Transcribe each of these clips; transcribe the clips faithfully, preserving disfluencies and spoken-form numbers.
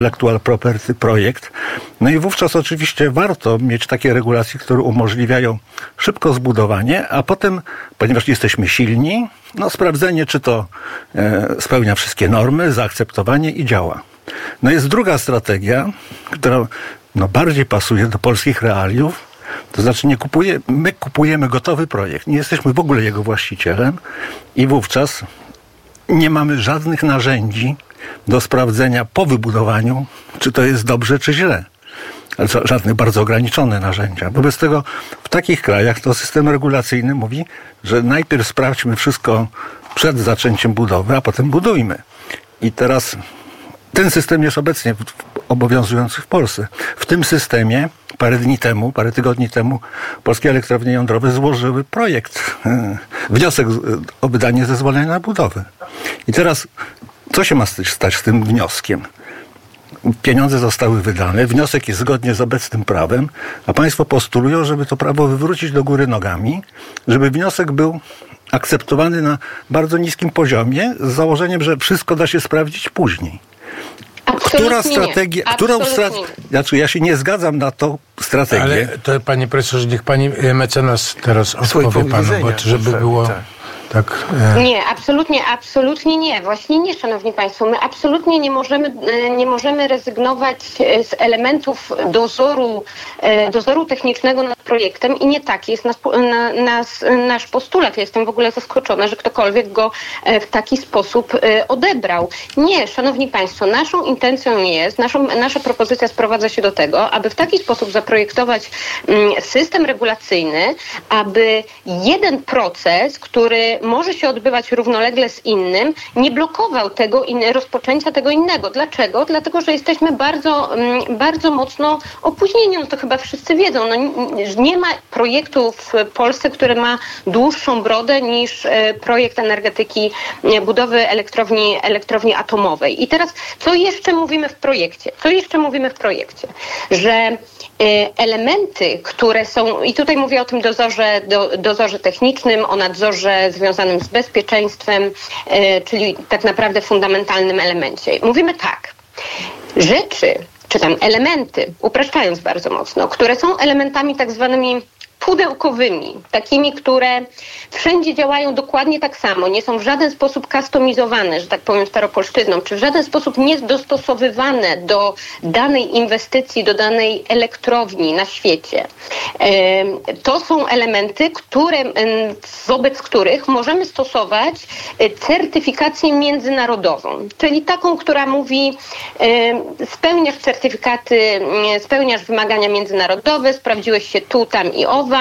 intellectual property projekt. No i wówczas oczywiście warto mieć takie regulacje, które umożliwiają szybko zbudowanie, a potem, ponieważ jesteśmy silni, no sprawdzenie, czy to e, spełnia wszystkie normy, zaakceptowanie i działa. No jest druga strategia, która no, bardziej pasuje do polskich realiów, to znaczy nie kupuje, my kupujemy gotowy projekt, nie jesteśmy w ogóle jego właścicielem i wówczas nie mamy żadnych narzędzi do sprawdzenia po wybudowaniu, czy to jest dobrze, czy źle. Ale żadne bardzo ograniczone narzędzia. Wobec tego w takich krajach to system regulacyjny mówi, że najpierw sprawdźmy wszystko przed zaczęciem budowy, a potem budujmy. I teraz ten system jest obecnie obowiązujący w Polsce. W tym systemie parę dni temu, parę tygodni temu polskie elektrownie jądrowe złożyły projekt, wniosek o wydanie zezwolenia na budowę. I teraz co się ma stać z tym wnioskiem? Pieniądze zostały wydane, wniosek jest zgodnie z obecnym prawem, a państwo postulują, żeby to prawo wywrócić do góry nogami, żeby wniosek był akceptowany na bardzo niskim poziomie z założeniem, że wszystko da się sprawdzić później. Która strategia, którą stra- znaczy, ja się nie zgadzam na tą strategię. Ale to, panie profesorze, niech pani mecenas teraz odpowie panu, bo żeby było... Tak. Tak, e... Nie, absolutnie, absolutnie nie. Właśnie nie, szanowni państwo. My absolutnie nie możemy, nie możemy rezygnować z elementów dozoru, dozoru technicznego nad projektem i nie taki jest nas, na, nas, nasz postulat. Ja jestem w ogóle zaskoczona, że ktokolwiek go w taki sposób odebrał. Nie, szanowni państwo, naszą intencją jest, naszą, nasza propozycja sprowadza się do tego, aby w taki sposób zaprojektować system regulacyjny, aby jeden proces, który może się odbywać równolegle z innym, nie blokował tego in, rozpoczęcia tego innego. Dlaczego? Dlatego, że jesteśmy bardzo, bardzo mocno opóźnieni. No to chyba wszyscy wiedzą. No, nie ma projektu w Polsce, który ma dłuższą brodę niż projekt energetyki, budowy elektrowni, elektrowni atomowej. I teraz, co jeszcze mówimy w projekcie? Co jeszcze mówimy w projekcie? Że elementy, które są, i tutaj mówię o tym dozorze, do, dozorze technicznym, o nadzorze związanym z bezpieczeństwem, e, czyli tak naprawdę fundamentalnym elemencie. Mówimy tak, rzeczy, czy tam elementy, upraszczając bardzo mocno, które są elementami tak zwanymi pudełkowymi, takimi, które wszędzie działają dokładnie tak samo, nie są w żaden sposób kustomizowane, że tak powiem staropolszczyzną, czy w żaden sposób nie dostosowywane do danej inwestycji, do danej elektrowni na świecie. To są elementy, które, wobec których możemy stosować certyfikację międzynarodową, czyli taką, która mówi, spełniasz certyfikaty, spełniasz wymagania międzynarodowe, sprawdziłeś się tu, tam i owam,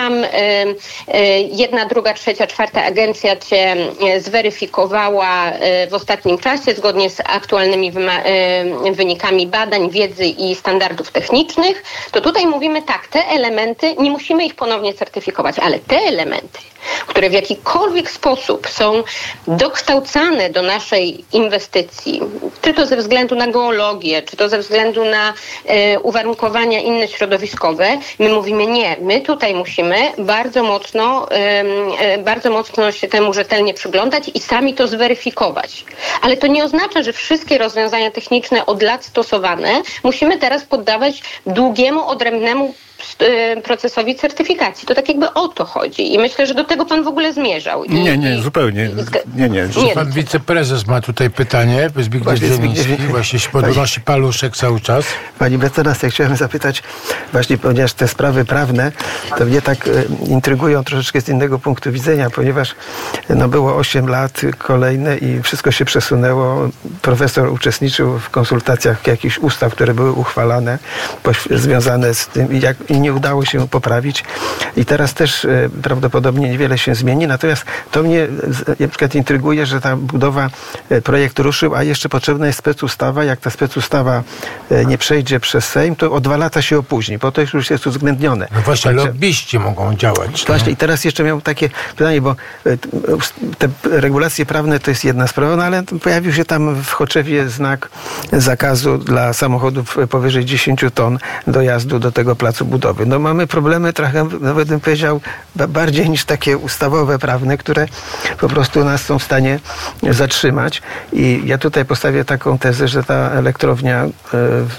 jedna, druga, trzecia, czwarta agencja cię zweryfikowała w ostatnim czasie zgodnie z aktualnymi wyma- wynikami badań, wiedzy i standardów technicznych, to tutaj mówimy tak, te elementy, nie musimy ich ponownie certyfikować, ale te elementy, które w jakikolwiek sposób są dokształcane do naszej inwestycji, czy to ze względu na geologię, czy to ze względu na e, uwarunkowania inne środowiskowe, my mówimy nie, my tutaj musimy bardzo mocno, e, bardzo mocno się temu rzetelnie przyglądać i sami to zweryfikować. Ale to nie oznacza, że wszystkie rozwiązania techniczne od lat stosowane musimy teraz poddawać długiemu, odrębnemu procesowi certyfikacji. To tak jakby o to chodzi. I myślę, że do tego pan w ogóle zmierzał. I, nie, nie, zupełnie. Nie, nie. nie. Pan wiceprezes ma tutaj pytanie. Zbigniew Zieliński. Właśnie się podnosi paluszek cały czas. Pani mecenas, ja chciałem zapytać, właśnie ponieważ te sprawy prawne, to mnie tak e, intrygują troszeczkę z innego punktu widzenia, ponieważ no, było osiem lat kolejne i wszystko się przesunęło. Profesor uczestniczył w konsultacjach jakichś ustaw, które były uchwalane, poś- związane z tym, jak i nie udało się poprawić. I teraz też e, prawdopodobnie niewiele się zmieni. Natomiast to mnie na przykład intryguje, że ta budowa, e, projekt ruszył, a jeszcze potrzebna jest specustawa. Jak ta specustawa e, nie przejdzie przez Sejm, to o dwa lata się opóźni, bo to już jest uwzględnione. No właśnie, Także, lobbyści mogą działać. Właśnie no. I teraz jeszcze miałem takie pytanie, bo e, te regulacje prawne to jest jedna sprawa, no ale pojawił się tam w Choczewie znak zakazu dla samochodów powyżej dziesięć ton dojazdu do tego placu budowy. budowy. No mamy problemy trochę, nawet bym powiedział, bardziej niż takie ustawowe, prawne, które po prostu nas są w stanie zatrzymać. I ja tutaj postawię taką tezę, że ta elektrownia